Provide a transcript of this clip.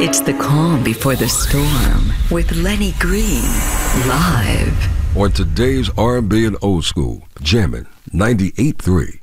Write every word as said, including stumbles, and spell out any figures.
It's the calm before the storm with Lenny Green, live. On today's R and B and Old School, jamming ninety-eight point three.